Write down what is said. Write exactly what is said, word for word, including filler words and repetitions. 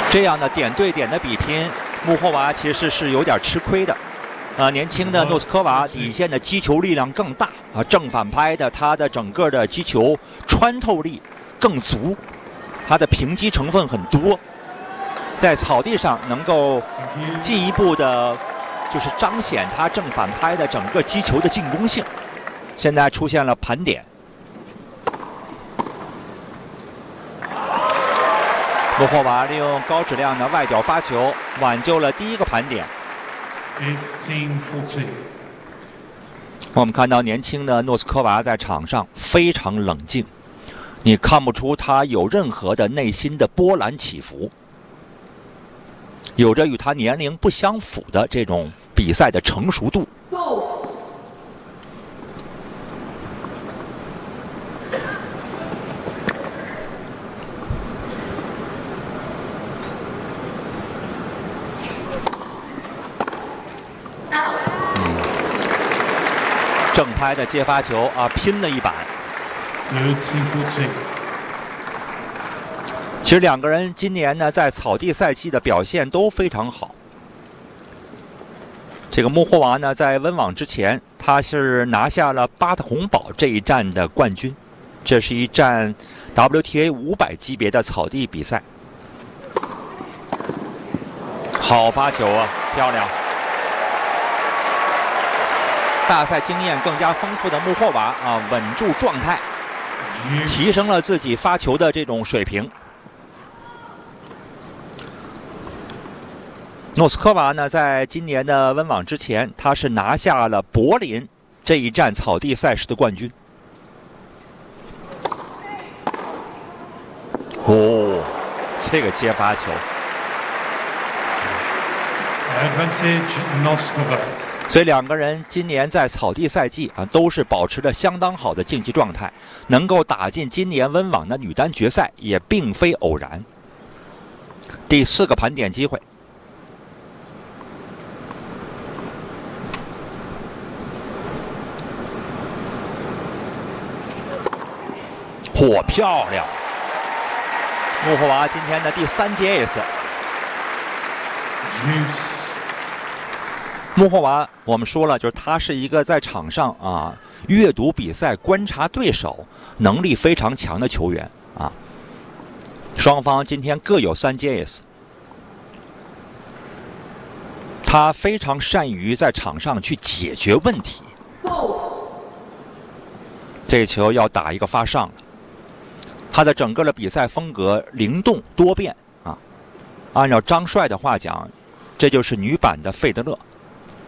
这样的点对点的比拼，穆霍娃其实是有点吃亏的。呃，年轻的诺斯科娃底线的击球力量更大啊，正反拍的他的整个的击球穿透力更足，他的平击成分很多，在草地上能够进一步的，就是彰显他正反拍的整个击球的进攻性。现在出现了盘点，穆霍娃利用高质量的外角发球挽救了第一个盘点。我们看到年轻的诺斯科娃在场上非常冷静，你看不出他有任何的内心的波澜起伏，有着与他年龄不相符的这种比赛的成熟度。正拍的接发球啊，拼了一板。其实两个人今年呢，在草地赛季的表现都非常好。这个穆霍娃呢，在温网之前，他是拿下了巴特洪堡这一站的冠军。这是一站 W T A 五百级别的草地比赛。好发球啊，漂亮！大赛经验更加丰富的穆霍娃啊，稳住状态，提升了自己发球的这种水平。诺斯科娃呢，在今年的温网之前，他是拿下了柏林这一站草地赛事的冠军。哦，这个接发球。 Advantage Noskova。 所以两个人今年在草地赛季啊，都是保持着相当好的竞技状态，能够打进今年温网的女单决赛也并非偶然。第四个盘点机会，嚯，漂亮！穆霍娃今天的第三节 ace。穆霍娃，我们说了，就是他是一个在场上啊阅读比赛、观察对手能力非常强的球员啊。双方今天各有三节 ace， 他非常善于在场上去解决问题。这球要打一个发上了，他的整个的比赛风格灵动多变啊。按照张帅的话讲，这就是女版的费德勒。